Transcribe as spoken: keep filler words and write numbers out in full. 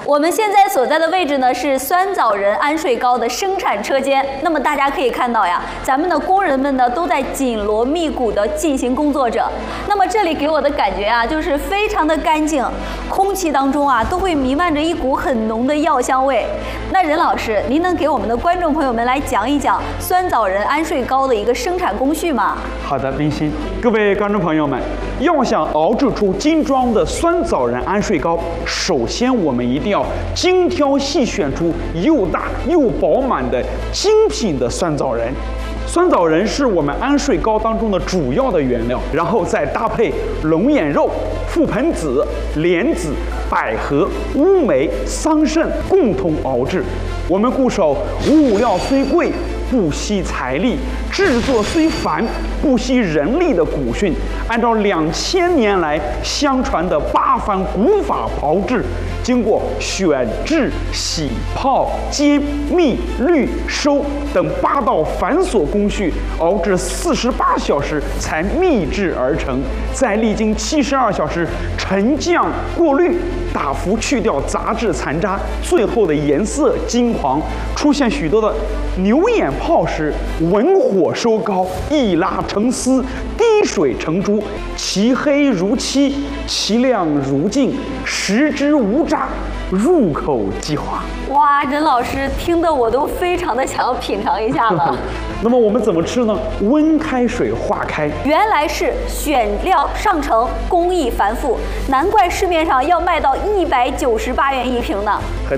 我们现在所在的位置呢是酸枣仁安睡糕的生产车间。那么大家可以看到呀，咱们的工人们呢都在紧锣密鼓地进行工作着。那么这里给我的感觉啊，就是非常的干净，空气当中啊都会弥漫着一股很浓的药香味。那任老师，您能给我们的观众朋友们来讲一讲酸枣仁安睡糕的一个生产工序吗？ 好的，冰心，各位观众朋友们，要想熬制出精装的酸枣仁安睡糕，首先我们一定要精挑细选出又大又饱满的精品的酸枣仁。酸枣仁是我们安睡糕当中的主要的原料，然后再搭配龙眼肉、覆盆子、莲子、百合、乌梅、桑葚共同熬制。我们固守物料虽贵，不惜财力，制作虽繁，不惜人力的古训，按照两千年来相传的八番古法炮制，经过选制、洗、泡、煎、蜜、滤、收等八道繁琐工序，熬制四十八小时才秘制而成，再历经七十二小时沉降过滤，大幅去掉杂质残渣，最后的颜色金黄，出现许多的牛眼泡时，文火收高，一拉成丝，滴水成珠，其黑如漆，其亮如镜，食之无渣，入口即化。 哇，任老师听得我都非常的想要品尝一下了。 那么我们怎么吃呢？温开水化开。 原来是选料上乘，工艺繁复，难怪市面上要卖到一百九十八元一瓶呢。